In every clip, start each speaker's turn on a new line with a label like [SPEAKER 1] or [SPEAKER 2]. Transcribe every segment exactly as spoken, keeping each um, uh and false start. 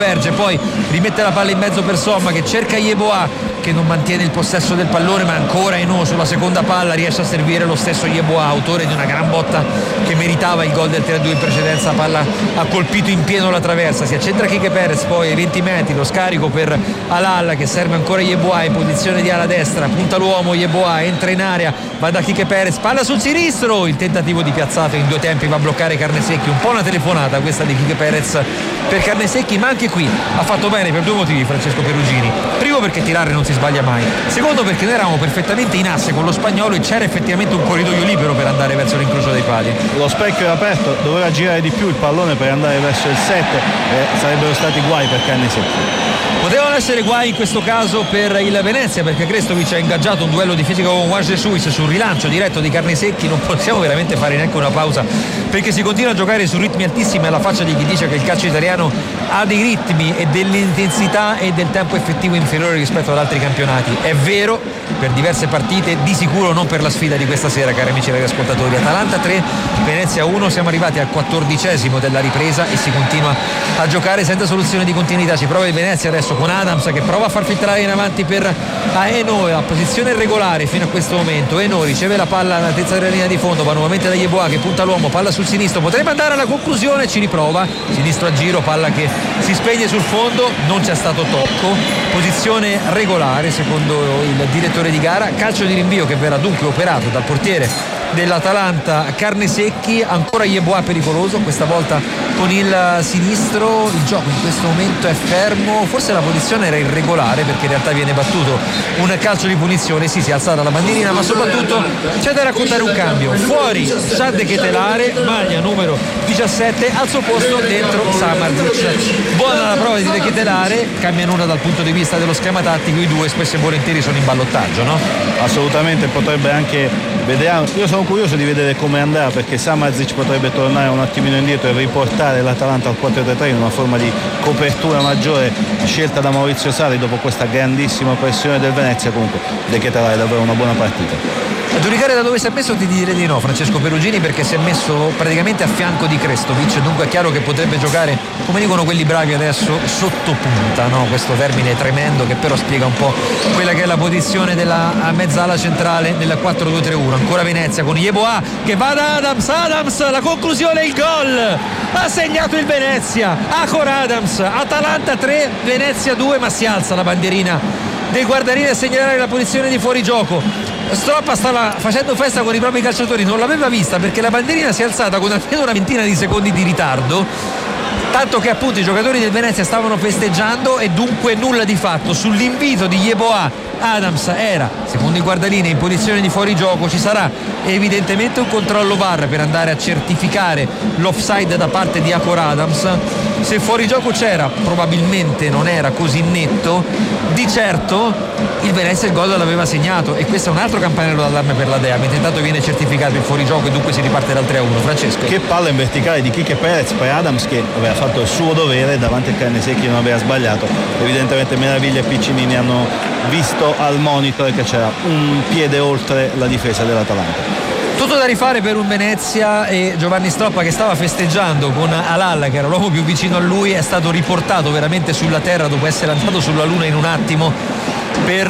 [SPEAKER 1] Verge, poi rimette la palla in mezzo per Somma che cerca Yeboah, che non mantiene il possesso del pallone, ma ancora Eno sulla seconda palla riesce a servire lo stesso Yeboah, autore di una gran botta che meritava il gol del tre a due in precedenza. La palla ha colpito in pieno la traversa, si accentra Quique Perez, poi ai venti metri lo scarico per Alal che serve ancora Yeboah in posizione di ala destra, punta l'uomo Yeboah, entra in area, va da Quique Perez, palla sul sinistro, il tentativo di piazzato in due tempi va a bloccare Carnesecchi, un po' una telefonata questa di Quique Perez per Carnesecchi, ma anche qui ha fatto bene per due motivi Francesco Perugini. Primo perché tirare non si sbaglia mai, secondo perché noi eravamo perfettamente in asse con lo Spagnolo e c'era effettivamente un corridoio libero per andare verso l'incrocio dei pali.
[SPEAKER 2] Lo specchio era aperto, doveva girare di più il pallone per andare verso il sette e sarebbero stati guai per Carnesecchi.
[SPEAKER 1] Potevano essere guai in questo caso per il Venezia, perché Krestovic ha ingaggiato un duello di fisico con Juan Jesus sul rilancio diretto di Carnesecchi. Non possiamo veramente fare neanche una pausa perché si continua a giocare su ritmi altissimi, alla faccia di chi dice che il calcio italiano ha dei ritmi e dell'intensità e del tempo effettivo inferiore rispetto ad altri campionati. È vero per diverse partite, di sicuro non per la sfida di questa sera, cari amici radioascoltatori. Atalanta tre, Venezia uno, siamo arrivati al quattordicesimo della ripresa e si continua a giocare senza soluzione di continuità. Ci prova il Venezia adesso con Adams che prova a far filtrare in avanti per Eno, la posizione regolare fino a questo momento. Eno riceve la palla all'altezza della linea di fondo, va nuovamente da Yeboah che punta l'uomo, palla sul sinistro, potrebbe andare alla conclusione, ci riprova, sinistro a giro, palla che si spegne sul fondo, non c'è stato tocco, posizione regolare secondo il direttore di gara, calcio di rinvio che verrà dunque operato dal portiere dell'Atalanta Carnesecchi, ancora Yeboah pericoloso, questa volta con il sinistro, il gioco in questo momento è fermo, forse la posizione era irregolare perché in realtà viene battuto un calcio di punizione, sì, si è alzata la bandierina, ma soprattutto c'è da raccontare un cambio, fuori Shad Ketelare, maglia numero diciassette, al suo posto dentro Samardzic. Buona la prova di De Ketelare, cambia nulla dal punto di vista dello schema tattico, i due spesso e volentieri sono in ballottaggio, no?
[SPEAKER 2] Assolutamente, potrebbe anche vedere, io sono curioso di vedere come andrà perché Samardzic potrebbe tornare un attimino indietro e riportare l'Atalanta al quattro tre tre in una forma di copertura maggiore scelta da Maurizio Sarri dopo questa grandissima pressione del Venezia. Comunque De Ketelare è davvero una buona partita.
[SPEAKER 1] A giudicare da dove si è messo ti direi di no Francesco Perugini, perché si è messo praticamente a fianco di Krestovic, dunque è chiaro che potrebbe giocare, come dicono quelli bravi adesso, sotto punta, no? Questo termine tremendo che però spiega un po' quella che è la posizione della mezzala centrale del quattro due tre uno. Ancora Venezia con Yeboah che va da Adams, Adams la conclusione, il gol, ha segnato il Venezia, ancora Adams, Atalanta tre, Venezia due, ma si alza la bandierina del guardarile a segnalare la posizione di fuorigioco. Stroppa stava facendo festa con i propri calciatori, non l'aveva vista perché la bandierina si è alzata con almeno una ventina di secondi di ritardo, tanto che appunto i giocatori del Venezia stavano festeggiando e dunque nulla di fatto. Sull'invito di Yeboah Adams era, secondo i guardalinee, in posizione di fuorigioco, ci sarà evidentemente un controllo V A R per andare a certificare l'offside da parte di Akor Adams. Se fuorigioco c'era, probabilmente non era così netto, di certo il Venezia il gol l'aveva segnato e questo è un altro campanello d'allarme per la Dea, mentre intanto viene certificato il fuorigioco e dunque si riparte dal tre a uno. Francesco,
[SPEAKER 2] che palla in verticale di Quique Perez per Adams che aveva fatto il suo dovere davanti a Carnesecchi, non aveva sbagliato. Evidentemente Meraviglia e Piccinini hanno visto al monitor che c'era un piede oltre la difesa dell'Atalanta.
[SPEAKER 1] Tutto da rifare per un Venezia e Giovanni Stroppa che stava festeggiando con Alal, che era l'uomo più vicino a lui, è stato riportato veramente sulla terra dopo essere andato sulla luna in un attimo per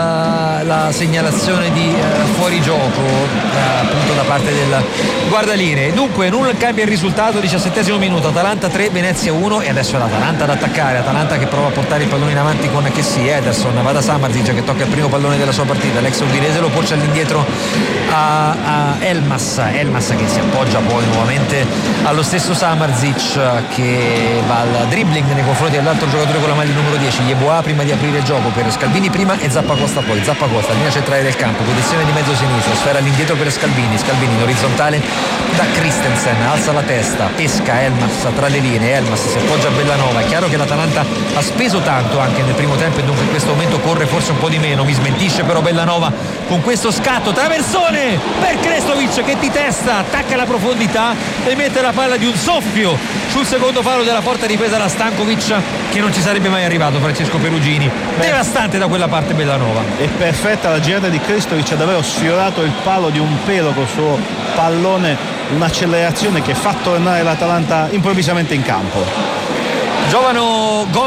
[SPEAKER 1] uh, la segnalazione di uh, fuorigioco uh, appunto da parte del guardalinee. Dunque non cambia il risultato, diciassettesimo minuto, Atalanta tre, Venezia uno e adesso è l'Atalanta ad attaccare, Atalanta che prova a portare il pallone in avanti con Kessie, Ederson, va da Samardzic che tocca il primo pallone della sua partita, l'ex udinese lo porta all'indietro a, a Elmas, Elmas che si appoggia poi nuovamente allo stesso Samardzic che va al dribbling nei confronti dell'altro giocatore con la maglia numero dieci, Yeboah, prima di aprire il gioco per Scalvini prima e Zappacosta poi, Zappacosta linea centrale del campo, posizione di mezzo sinistro, sfera all'indietro per Scalvini, Scalvini in orizzontale da Christensen, alza la testa, pesca Elmas tra le linee, Elmas si appoggia a Bellanova. È chiaro che l'Atalanta ha speso tanto anche nel primo tempo e dunque in questo momento corre forse un po' di meno, mi smentisce però Bellanova con questo scatto, traversone per Krestovic che di testa attacca la profondità e mette la palla di un soffio sul secondo palo della porta ripresa da Stankovic che non ci sarebbe mai arrivato Francesco Perugini. Beh, devastante da quella parte Bellanova.
[SPEAKER 2] È perfetta la girata di Krestovic, ha davvero sfiorato il palo di un pelo col suo pallone, un'accelerazione che fa tornare l'Atalanta improvvisamente in campo.
[SPEAKER 1] Giovano gol